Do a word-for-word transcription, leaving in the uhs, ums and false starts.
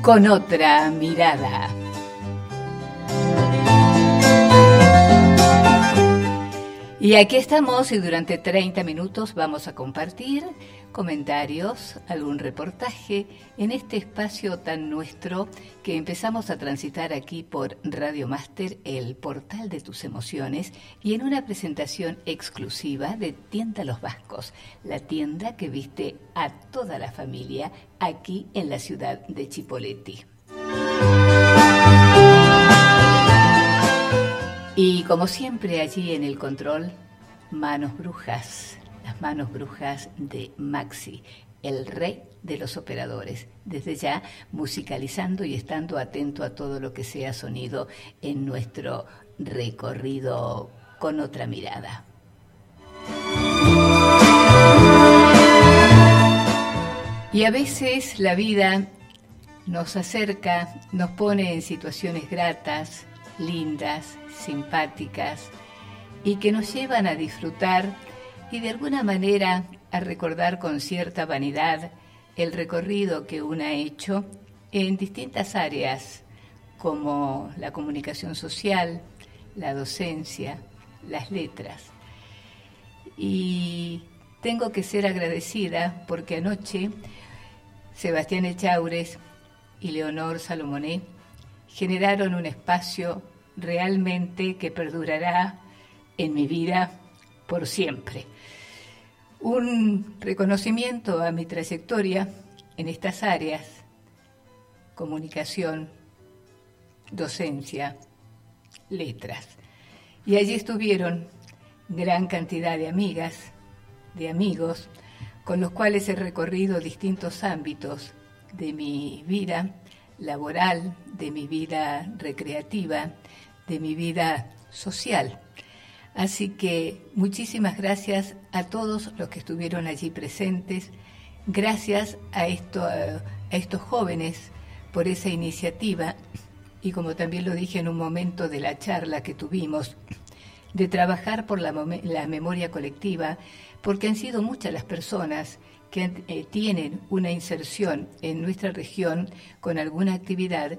con otra mirada. Y aquí estamos y durante treinta minutos vamos a compartir comentarios, algún reportaje en este espacio tan nuestro que empezamos a transitar aquí por Radio Máster, el portal de tus emociones, y en una presentación exclusiva de Tienda Los Vascos, la tienda que viste a toda la familia aquí en la ciudad de Chipoleti. Y como siempre allí en el control, manos brujas, las manos brujas de Maxi, el rey de los operadores, desde ya musicalizando y estando atento a todo lo que sea sonido en nuestro recorrido con otra mirada. Y a veces la vida nos acerca, nos pone en situaciones gratas, lindas, simpáticas, y que nos llevan a disfrutar y de alguna manera a recordar con cierta vanidad el recorrido que uno ha hecho en distintas áreas como la comunicación social, la docencia, las letras. Y tengo que ser agradecida porque anoche Sebastián Echaures y Leonor Salomoné generaron un espacio realmente que perdurará en mi vida por siempre. Un reconocimiento a mi trayectoria en estas áreas: comunicación, docencia, letras. Y allí estuvieron gran cantidad de amigas, de amigos, con los cuales he recorrido distintos ámbitos de mi vida laboral, de mi vida recreativa, de mi vida social. Así que muchísimas gracias a todos los que estuvieron allí presentes, gracias a, esto, a estos jóvenes por esa iniciativa, y como también lo dije en un momento de la charla que tuvimos, de trabajar por la, la memoria colectiva, porque han sido muchas las personas que eh, tienen una inserción en nuestra región con alguna actividad